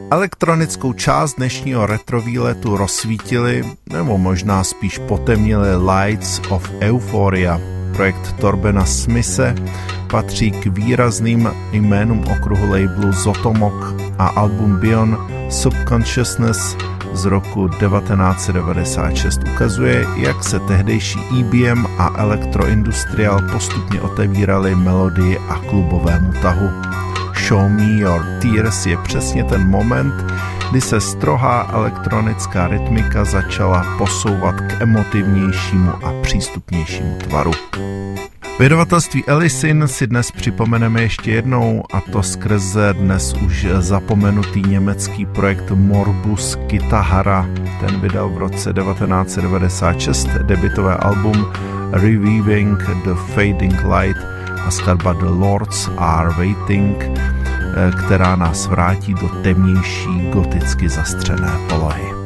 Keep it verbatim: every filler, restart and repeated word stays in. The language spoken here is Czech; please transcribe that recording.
Elektronickou část dnešního retro výletu rozsvítili, nebo možná spíš potemnili Lights of Euphoria. Projekt Torbena Smise patří k výrazným jménům okruhu labelu Zotomok a album Beyond Subconsciousness z roku devatenáct set devadesát šest ukazuje, jak se tehdejší E B M a elektroindustriál postupně otevíraly melodii a klubovému tahu. Show Me Your Tears je přesně ten moment, kdy se strohá elektronická rytmika začala posouvat k emotivnějšímu a přístupnějšímu tvaru. Vydavatelství Ellison si dnes připomeneme ještě jednou, a to skrze dnes už zapomenutý německý projekt Morbus Kitahara. Ten vydal v roce devatenáct set devadesát šest debutové album Reviving the Fading Light a skladba The Lords Are Waiting, která nás vrátí do temnější goticky zastřené polohy.